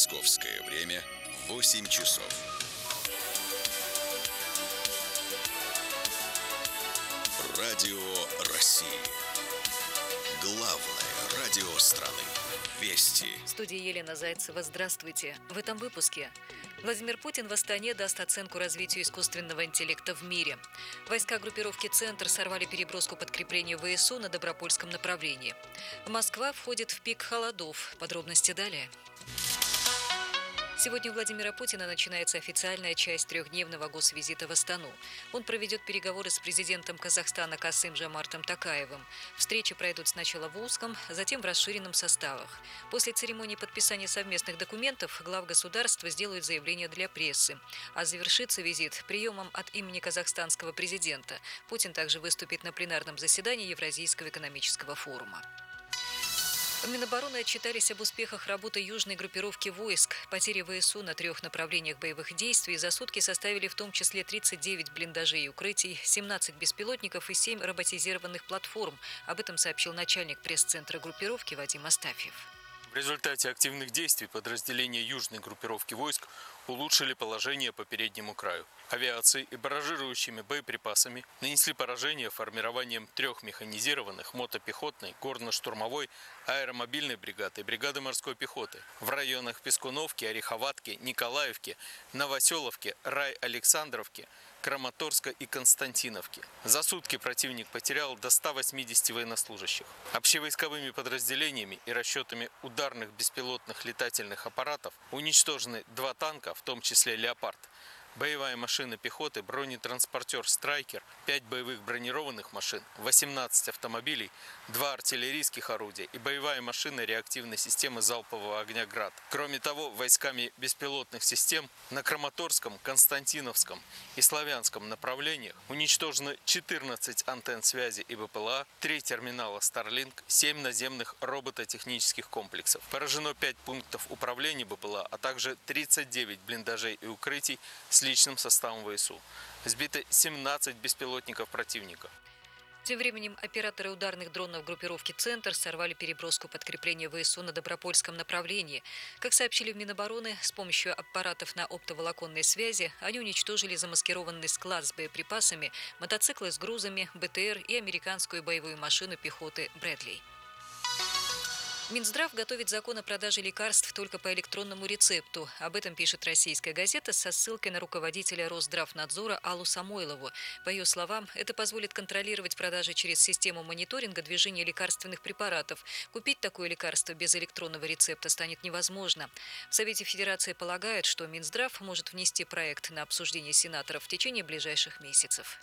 Московское время 8 часов. Радио России. Главное радио страны. Вести. В студии Елена Зайцева. Здравствуйте. В этом выпуске. Владимир Путин в Астане даст оценку развитию искусственного интеллекта в мире. Войска группировки «Центр» сорвали переброску подкрепления ВСУ на Добропольском направлении. Москва входит в пик холодов. Подробности далее. Сегодня у Владимира Путина начинается официальная часть трехдневного госвизита в Астану. Он проведет переговоры с президентом Казахстана Касым-Жомартом Токаевым. Встречи пройдут сначала в узком, затем в расширенном составах. После церемонии подписания совместных документов глав государства сделают заявление для прессы. А завершится визит приемом от имени казахстанского президента. Путин также выступит на пленарном заседании Евразийского экономического форума. В Минобороны отчитались об успехах работы южной группировки войск. Потери ВСУ на 3 направлениях боевых действий за сутки составили в том числе 39 блиндажей и укрытий, 17 беспилотников и 7 роботизированных платформ. Об этом сообщил начальник пресс-центра группировки Вадим Астафьев. В результате активных действий подразделения южной группировки войск улучшили положение по переднему краю. Авиацией и барражирующими боеприпасами нанесли поражение формированием 3 механизированных мотопехотной, горно-штурмовой, аэромобильной бригады и бригады морской пехоты в районах Пескуновки, Ореховатки, Николаевки, Новоселовки, Рай-Александровки, Краматорска и Константиновки. За сутки противник потерял до 180 военнослужащих. Общевойсковыми подразделениями и расчетами ударных беспилотных летательных аппаратов уничтожены 2 танка, в том числе «Леопард», боевая машина пехоты, бронетранспортер «Страйкер», 5 боевых бронированных машин, 18 автомобилей, 2 артиллерийских орудия и боевая машина реактивной системы залпового огня «Град». Кроме того, войсками беспилотных систем на Краматорском, Константиновском и Славянском направлениях уничтожено 14 антенн связи и БПЛА, 3 терминала Starlink, 7 наземных робототехнических комплексов. Поражено 5 пунктов управления БПЛА, а также 39 блиндажей и укрытий с личным составом ВСУ. Сбито 17 беспилотников противника. Тем временем операторы ударных дронов группировки «Центр» сорвали переброску подкрепления ВСУ на Добропольском направлении. Как сообщили в Минобороны, с помощью аппаратов на оптоволоконной связи они уничтожили замаскированный склад с боеприпасами, мотоциклы с грузами, БТР и американскую боевую машину пехоты «Брэдли». Минздрав готовит закон о продаже лекарств только по электронному рецепту. Об этом пишет российская газета со ссылкой на руководителя Росздравнадзора Аллу Самойлову. По ее словам, это позволит контролировать продажи через систему мониторинга движения лекарственных препаратов. Купить такое лекарство без электронного рецепта станет невозможно. В Совете Федерации полагают, что Минздрав может внести проект на обсуждение сенаторов в течение ближайших месяцев.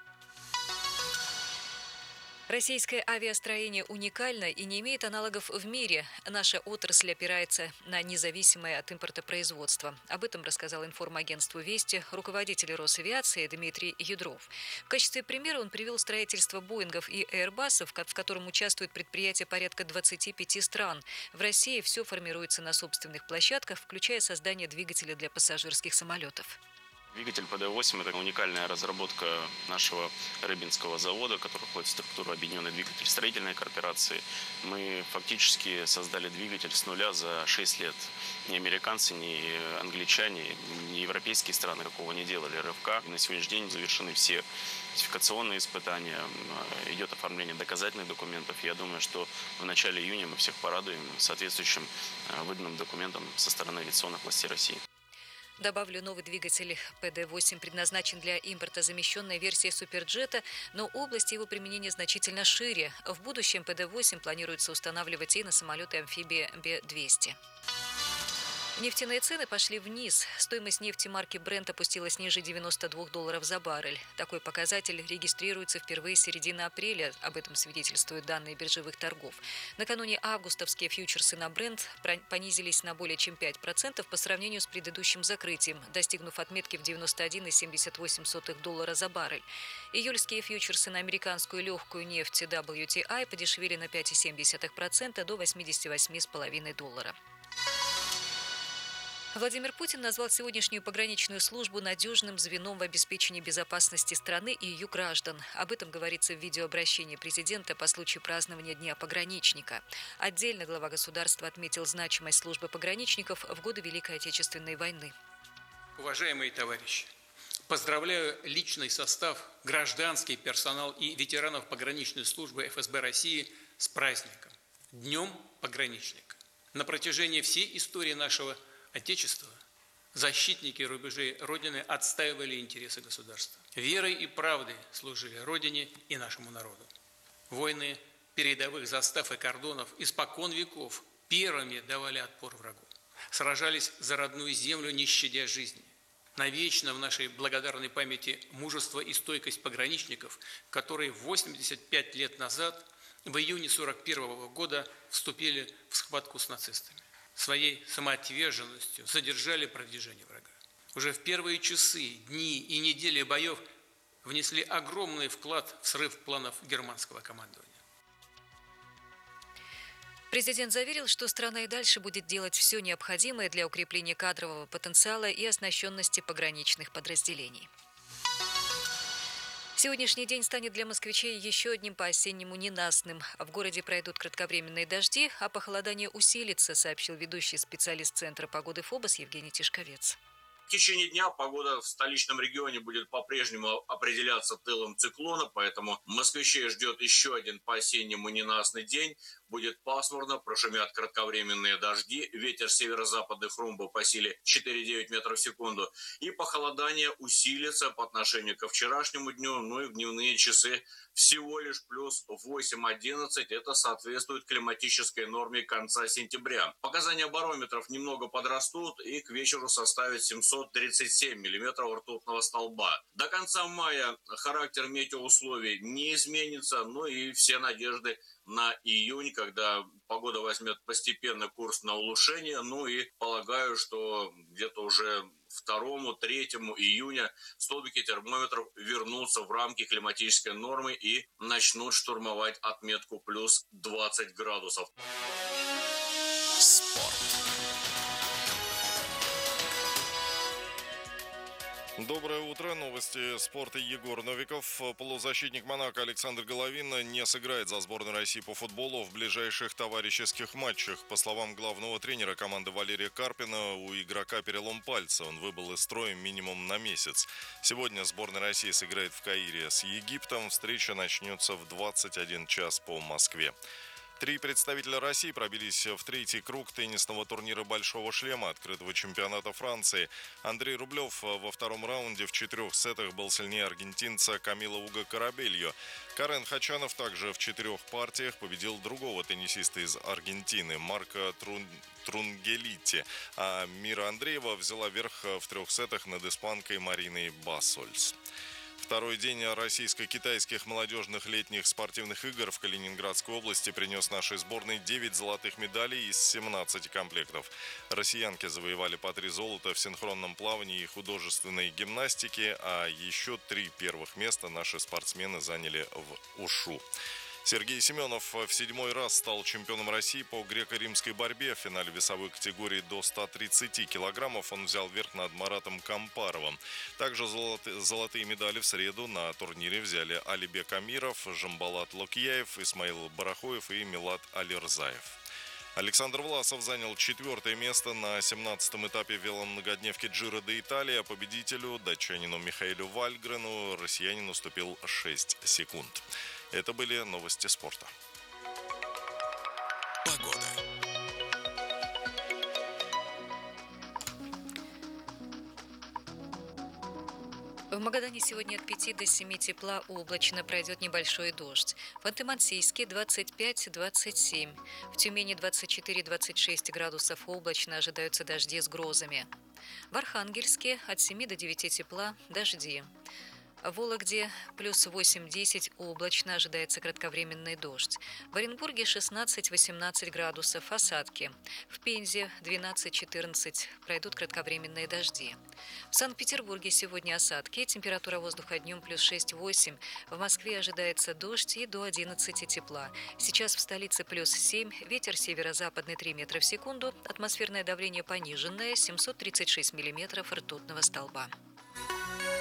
Российское авиастроение уникально и не имеет аналогов в мире. Наша отрасль опирается на независимое от импорта производство. Об этом рассказал информагентству «Вести» руководитель Росавиации Дмитрий Ядров. В качестве примера он привел строительство «Боингов» и «Эйрбасов», в котором участвуют предприятия порядка 25 стран. В России все формируется на собственных площадках, включая создание двигателя для пассажирских самолетов. Двигатель ПД-8 – это уникальная разработка нашего Рыбинского завода, который входит в структуру Объединенной двигатель-строительной корпорации. Мы фактически создали двигатель с нуля за 6 лет. Ни американцы, ни англичане, ни европейские страны такого не делали. РФК. На сегодняшний день завершены все сертификационные испытания, идет оформление доказательных документов. Я думаю, что в начале июня мы всех порадуем соответствующим выданным документам со стороны авиационных властей России. Добавлю, новый двигатель ПД-8 предназначен для импортозамещенной версии суперджета, но область его применения значительно шире. В будущем ПД-8 планируется устанавливать и на самолеты-амфибии Б-200. Нефтяные цены пошли вниз. Стоимость нефти марки Brent опустилась ниже $92 за баррель. Такой показатель регистрируется впервые с середины апреля. Об этом свидетельствуют данные биржевых торгов. Накануне августовские фьючерсы на Brent понизились на более чем 5% по сравнению с предыдущим закрытием, достигнув отметки в $91,78 за баррель. Июльские фьючерсы на американскую легкую нефть WTI подешевели на 5,7% до $88,5. Владимир Путин назвал сегодняшнюю пограничную службу надежным звеном в обеспечении безопасности страны и ее граждан. Об этом говорится в видеообращении президента по случаю празднования Дня пограничника. Отдельно глава государства отметил значимость службы пограничников в годы Великой Отечественной войны. Уважаемые товарищи, поздравляю личный состав, гражданский персонал и ветеранов пограничной службы ФСБ России с праздником – Днем пограничника. На протяжении всей истории нашего Отечества защитники рубежей Родины отстаивали интересы государства. Верой и правдой служили Родине и нашему народу. Воины передовых застав и кордонов испокон веков первыми давали отпор врагу. Сражались за родную землю, не щадя жизни. Навечно в нашей благодарной памяти мужество и стойкость пограничников, которые 85 лет назад, в июне 1941 года, вступили в схватку с нацистами. Своей самоотверженностью задержали продвижение врага. Уже в первые часы, дни и недели боев внесли огромный вклад в срыв планов германского командования. Президент заверил, что страна и дальше будет делать все необходимое для укрепления кадрового потенциала и оснащенности пограничных подразделений. Сегодняшний день станет для москвичей еще одним по-осеннему ненастным. В городе пройдут кратковременные дожди, а похолодание усилится, сообщил ведущий специалист Центра погоды ФОБОС Евгений Тишковец. В течение дня погода в столичном регионе будет по-прежнему определяться тылом циклона, поэтому москвичей ждет еще один по-осеннему ненастный день. Будет пасмурно, прошумят кратковременные дожди, ветер северо-западных румбов по силе 4,9 метров в секунду. И похолодание усилится по отношению ко вчерашнему дню, ну и в дневные часы всего лишь плюс 8-11. Это соответствует климатической норме конца сентября. Показания барометров немного подрастут и к вечеру составят 737 миллиметров ртутного столба. До конца мая характер метеоусловий не изменится, ну и все надежды на июнь, когда погода возьмет постепенно курс на улучшение. Ну и полагаю, что где-то уже 2-3 июня столбики термометров вернутся в рамки климатической нормы и начнут штурмовать отметку плюс 20 градусов. Спорт. Доброе утро. Новости спорта. Егор Новиков. Полузащитник «Монако» Александр Головин не сыграет за сборную России по футболу в ближайших товарищеских матчах. По словам главного тренера команды Валерия Карпина, у игрока перелом пальца. Он выбыл из строя минимум на месяц. Сегодня сборная России сыграет в Каире с Египтом. Встреча начнется в 21 час по Москве. 3 представителя России пробились в третий круг теннисного турнира «Большого шлема» открытого чемпионата Франции. Андрей Рублев во втором раунде в 4 сетах был сильнее аргентинца Камила Уго Карабельо. Карен Хачанов также в 4 партиях победил другого теннисиста из Аргентины Марко Трунгелити. А Мира Андреева взяла верх в 3 сетах над испанкой Мариной Басольс. Второй день российско-китайских молодежных летних спортивных игр в Калининградской области принес нашей сборной 9 золотых медалей из 17 комплектов. Россиянки завоевали по 3 золота в синхронном плавании и художественной гимнастике, а еще 3 первых места наши спортсмены заняли в ушу. Сергей Семенов в 7-й раз стал чемпионом России по греко-римской борьбе. В финале весовой категории до 130 килограммов он взял верх над Маратом Кампаровым. Также золотые медали в среду на турнире взяли Алибек Амиров, Жамбалат Локияев, Исмаил Барахоев и Милад Алирзаев. Александр Власов занял 4-е место на 17-м этапе веломногодневки Джиро де Италия. Победителю, датчанину Михаилу Вальгрену, россиянин уступил 6 секунд. Это были новости спорта. Погода. В Магадане сегодня от 5 до 7 тепла, облачно, пройдет небольшой дождь. В Ханты-Мансийске 25-27. В Тюмени 24-26 градусов, облачно, ожидаются дожди с грозами. В Архангельске от 7 до 9 тепла, дожди. В Вологде плюс 8-10, облачно, ожидается кратковременный дождь. В Оренбурге 16-18 градусов, осадки. В Пензе 12-14, пройдут кратковременные дожди. В Санкт-Петербурге сегодня осадки, температура воздуха днем плюс 6-8. В Москве ожидается дождь и до 11 тепла. Сейчас в столице плюс 7, ветер северо-западный 3 метра в секунду, атмосферное давление пониженное, 736 миллиметров ртутного столба.